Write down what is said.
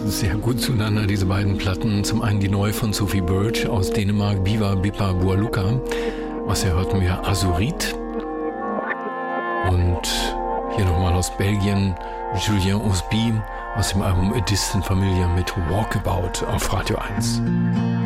sehr gut zueinander, diese beiden Platten. Zum einen die neue von Sophie Birch aus Dänemark, Biva Bippa Bualuka. Was hier hörten wir, Azurit. Und hier nochmal aus Belgien, Julien Osby aus dem Album A Distant Familiar mit Walkabout auf Radio 1.